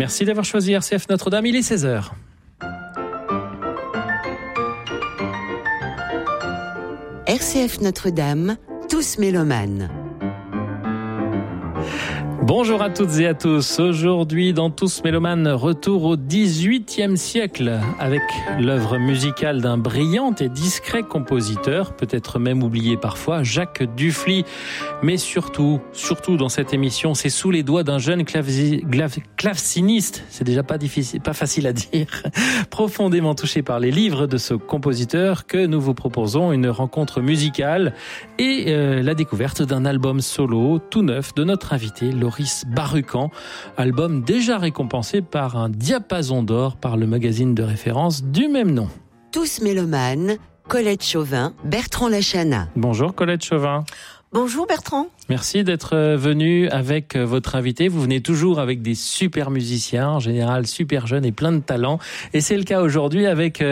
Merci d'avoir choisi RCF Notre-Dame, il est 16h. RCF Notre-Dame, tous mélomanes. Bonjour à toutes et à tous. Aujourd'hui, dans Tous Mélomanes, retour au XVIIIe siècle avec l'œuvre musicale d'un brillant et discret compositeur, peut-être même oublié parfois, Jacques Dufly. Mais surtout dans cette émission, c'est sous les doigts d'un jeune claveciniste. C'est déjà pas facile à dire. Profondément touché par les livres de ce compositeur que nous vous proposons une rencontre musicale et la découverte d'un album solo tout neuf de notre invité, Loris Barucan, album déjà récompensé par un diapason d'or par le magazine de référence du même nom. Tous mélomanes, Colette Chauvin, Bertrand Lachana. Bonjour Colette Chauvin. Bonjour Bertrand. Merci d'être venu avec votre invité. Vous venez toujours avec des super musiciens, en général super jeunes et plein de talent. Et c'est le cas aujourd'hui avec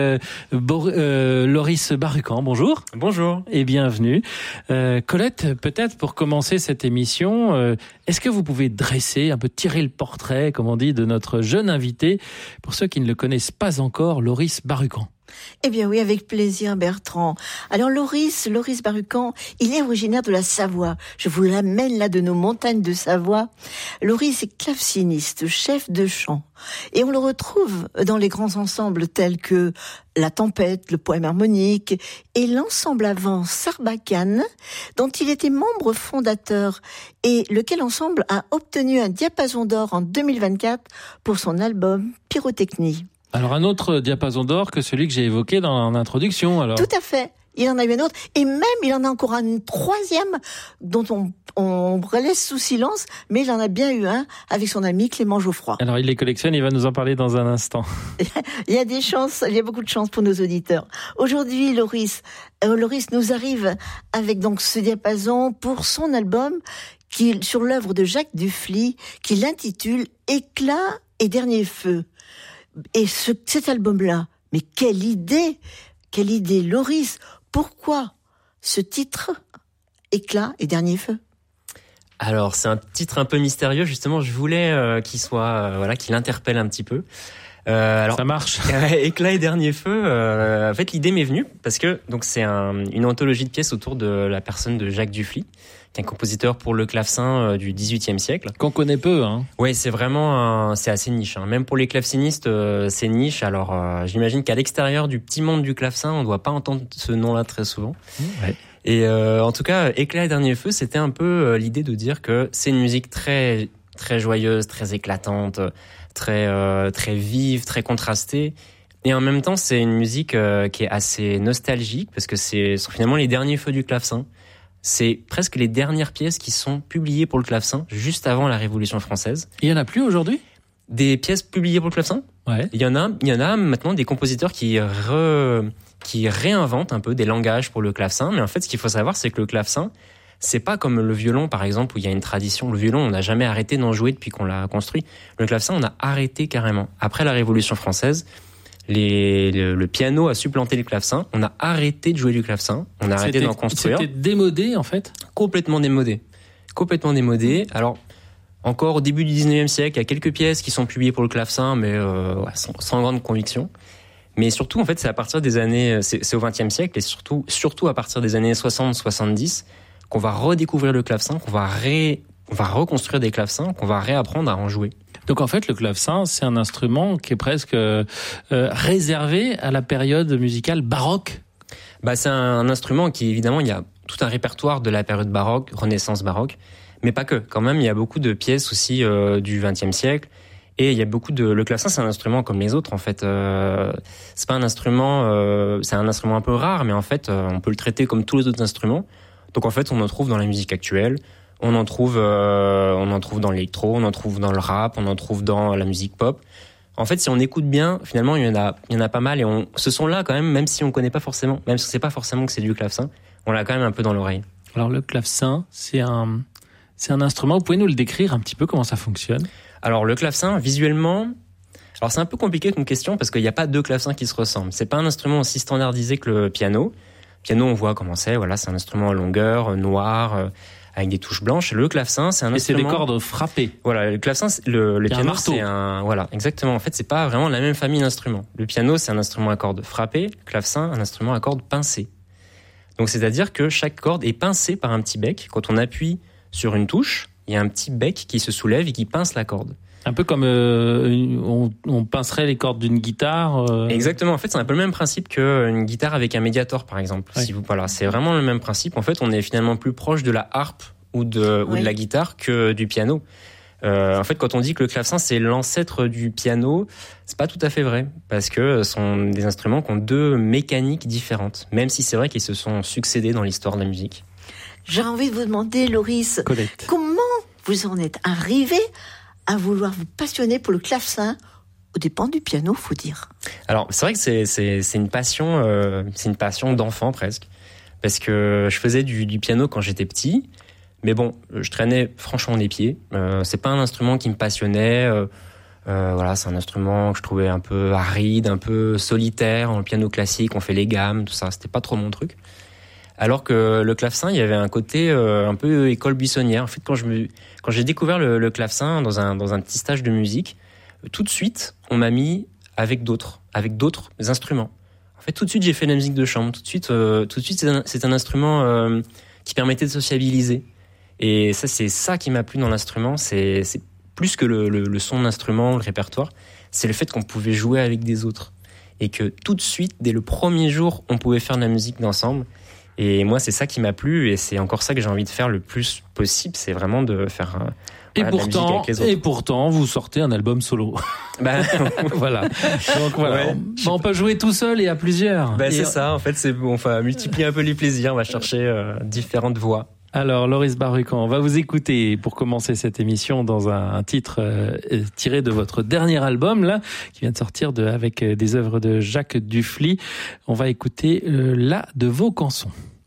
Loris Barucan. Bonjour. Bonjour. Et bienvenue. Colette, peut-être pour commencer cette émission, est-ce que vous pouvez dresser, un peu tirer le portrait, comme on dit, de notre jeune invité, pour ceux qui ne le connaissent pas encore, Loris Barucan? Eh bien oui, avec plaisir Bertrand. Alors Loris Barucan, il est originaire de la Savoie. Je vous l'amène là de nos montagnes de Savoie. Loris est claveciniste, chef de chant. Et on le retrouve dans les grands ensembles tels que La Tempête, le Poème harmonique et l'ensemble avant Sarbacane, dont il était membre fondateur et lequel ensemble a obtenu un diapason d'or en 2024 pour son album Pyrotechnie. Alors un autre diapason d'or que celui que j'ai évoqué dans l'introduction. Alors. Tout à fait. Il en a eu un autre. Et même, il en a encore un troisième dont on laisse sous silence, mais il en a bien eu un avec son ami Clément Geoffroy. Alors il les collectionne, il va nous en parler dans un instant. Il y a beaucoup de chance pour nos auditeurs. Aujourd'hui, Loris nous arrive avec donc ce diapason pour son album sur l'œuvre de Jacques Dufly, qui l'intitule Éclat et dernier feu. Et cet album-là, mais quelle idée, Loris. Pourquoi ce titre, Éclat et dernier feu? Alors, c'est un titre un peu mystérieux, justement, je voulais qu'il interpelle un petit peu. Alors, ça marche. Éclat et dernier feu, en fait, l'idée m'est venue parce que donc c'est une anthologie de pièces autour de la personne de Jacques Dufly, qui est un compositeur pour le clavecin du XVIIIe siècle. Qu'on connaît peu, hein. Ouais, c'est vraiment c'est assez niche, hein. Même pour les clavecinistes, c'est niche. Alors, j'imagine qu'à l'extérieur du petit monde du clavecin, on doit pas entendre ce nom-là très souvent. Ouais. Et en tout cas, Éclat et dernier feu, c'était un peu l'idée de dire que c'est une musique très très joyeuse, très éclatante, très vive, très contrastée. Et en même temps, c'est une musique qui est assez nostalgique parce que sont finalement les derniers feux du clavecin. C'est presque les dernières pièces qui sont publiées pour le clavecin juste avant la Révolution française. Il y en a plus aujourd'hui ? Des pièces publiées pour le clavecin ? Ouais. Il y en a maintenant des compositeurs qui réinventent un peu des langages pour le clavecin. Mais en fait, ce qu'il faut savoir, c'est que le clavecin, c'est pas comme le violon, par exemple, où il y a une tradition. Le violon, on n'a jamais arrêté d'en jouer depuis qu'on l'a construit. Le clavecin, on a arrêté carrément. Après la Révolution française, le piano a supplanté le clavecin. On a arrêté de jouer du clavecin. On a arrêté d'en construire. C'était démodé, en fait ? Complètement démodé. Alors, encore au début du 19e siècle, il y a quelques pièces qui sont publiées pour le clavecin, mais sans grande conviction. Mais surtout, en fait, c'est à partir des années... C'est au 20e siècle, et surtout à partir des années 60-70, qu'on va redécouvrir le clavecin, qu'on va reconstruire des clavecins, qu'on va réapprendre à en jouer. Donc en fait, le clavecin, c'est un instrument qui est presque réservé à la période musicale baroque. C'est un instrument qui, évidemment, il y a tout un répertoire de la période baroque, Renaissance baroque, mais pas que. Quand même, il y a beaucoup de pièces aussi du XXe siècle. Et il y a le clavecin, c'est un instrument comme les autres, en fait. C'est pas un instrument, c'est un instrument un peu rare, mais en fait, on peut le traiter comme tous les autres instruments. Donc en fait, on en trouve dans la musique actuelle. On en trouve dans l'électro, on en trouve dans le rap, on en trouve dans la musique pop. En fait, si on écoute bien, finalement, il y en a pas mal, et ce son-là, quand même si on connaît pas forcément, même si on sait pas forcément que c'est du clavecin, on l'a quand même un peu dans l'oreille. Alors le clavecin, c'est un instrument. Vous pouvez nous le décrire un petit peu comment ça fonctionne ? Alors le clavecin, visuellement, c'est un peu compliqué comme question parce qu'il n'y a pas deux clavecins qui se ressemblent. C'est pas un instrument aussi standardisé que le piano. Piano, on voit comment c'est. Voilà, c'est un instrument en longueur, noir, avec des touches blanches. Le clavecin, c'est un instrument. Et c'est des cordes frappées. Voilà, le clavecin, le piano, c'est voilà, exactement. En fait, c'est pas vraiment la même famille d'instruments. Le piano, c'est un instrument à cordes frappées. Le clavecin, un instrument à cordes pincées. Donc, c'est-à-dire que chaque corde est pincée par un petit bec. Quand on appuie sur une touche, il y a un petit bec qui se soulève et qui pince la corde. Un peu comme on pincerait les cordes d'une guitare. Exactement. En fait, c'est un peu le même principe qu'une guitare avec un médiator, par exemple. Oui. Voilà, c'est vraiment le même principe. En fait, on est finalement plus proche de la harpe ou de la guitare que du piano. En fait, quand on dit que le clavecin c'est l'ancêtre du piano, c'est pas tout à fait vrai, parce que ce sont des instruments qui ont deux mécaniques différentes, même si c'est vrai qu'ils se sont succédés dans l'histoire de la musique. J'ai envie de vous demander, Loris, Colette. Comment vous en êtes arrivé à vouloir vous passionner pour le clavecin aux dépens du piano, faut dire. Alors, c'est vrai que c'est une passion d'enfant presque, parce que je faisais du piano quand j'étais petit, mais bon, je traînais franchement les pieds. C'est pas un instrument qui me passionnait. Voilà, c'est un instrument que je trouvais un peu aride, un peu solitaire. En le piano classique, on fait les gammes, tout ça. C'était pas trop mon truc. Alors que le clavecin, il y avait un côté un peu école buissonnière. En fait, quand j'ai découvert le clavecin dans un petit stage de musique, tout de suite, on m'a mis avec d'autres instruments. En fait, tout de suite, j'ai fait de la musique de chambre. Tout de suite, c'est un instrument qui permettait de sociabiliser. Et ça, c'est ça qui m'a plu dans l'instrument. C'est plus que le son d'instrument, le répertoire. C'est le fait qu'on pouvait jouer avec des autres. Et que tout de suite, dès le premier jour, on pouvait faire de la musique d'ensemble. Et moi, c'est ça qui m'a plu. Et c'est encore ça que j'ai envie de faire le plus possible. C'est vraiment de faire de la musique avec les autres. Et pourtant, vous sortez un album solo. Voilà. Donc voilà. Ouais. On peut jouer tout seul et à plusieurs. C'est ça. En fait, on va multiplier un peu les plaisirs. On va chercher différentes voix. Alors, Loris Barucan, on va vous écouter pour commencer cette émission dans un titre tiré de votre dernier album, là, qui vient de sortir avec des œuvres de Jacques Dufly. On va écouter La de vos cançons.